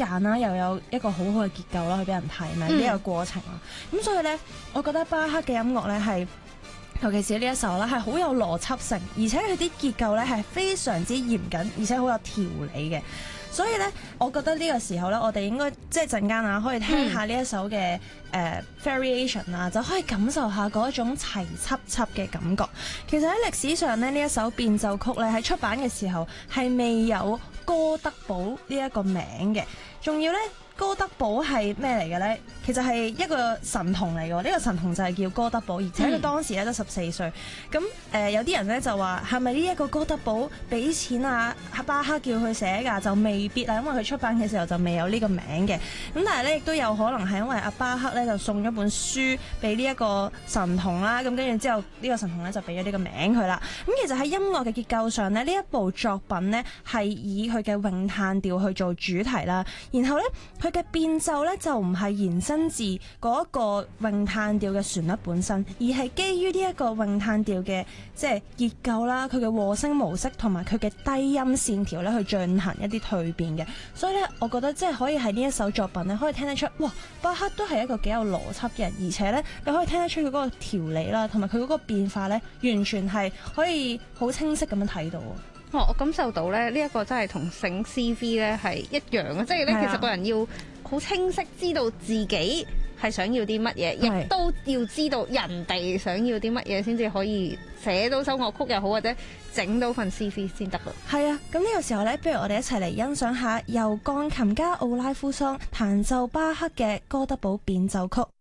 簡啦，又有一個好好嘅結構啦，去俾人睇咪呢個過程啦。咁所以咧，我覺得巴赫嘅音樂咧係，尤其是呢一首啦，係好有邏輯性，而且佢啲結構咧係非常之嚴謹，而且好有條理嘅。所以咧，我覺得呢個時候咧，我哋應該即係陣間啊，可以聽下呢一首嘅variation 啊，就可以感受下嗰一種齊輯輯嘅感覺。其實喺歷史上咧，呢一首變奏曲咧喺出版嘅時候係未有哥德堡呢一個名嘅，仲要咧。哥德堡係咩嚟嘅咧？其實係一個神童嚟嘅喎，呢個神童就係叫哥德堡，而且佢當時咧得14歲。咁有啲人咧就話係咪呢一個哥德堡俾錢啊巴赫叫佢寫㗎？就未必啦，因為佢出版嘅時候就未有呢個名嘅。咁但係咧亦都有可能係因為阿巴赫咧就送咗本書俾呢一個神童啦，咁跟住之後呢個神童咧就俾咗呢個名佢啦。咁其實喺音樂嘅結構上咧，呢一部作品咧係以佢嘅詠嘆調去做主題啦，然後咧佢嘅變奏咧就唔係延伸自嗰一個詠嘆調嘅旋律本身，而係基於呢一個詠嘆調嘅即係結構啦，佢嘅和聲模式同埋佢嘅低音線條咧去進行一啲蛻變嘅。所以咧，我覺得即係可以喺呢一首作品咧，可以聽得出，哇！巴赫都係一個幾有邏輯嘅人，而且咧你可以聽得出佢嗰個條理啦，同埋佢嗰個變化咧，完全係可以好清晰咁樣睇到。 我感受到咧，呢一個真係同醒 CV 咧係一樣嘅，即係咧其實個人要好清晰知道自己係想要啲乜嘢，亦都要知道人哋想要啲乜嘢，先至可以寫到首樂曲又好，或者整到份 CV 先得咯。 係啊，咁呢個時候咧，不如我哋一齊嚟欣賞下由鋼琴家奧拉夫桑彈奏巴赫嘅哥德堡變奏曲。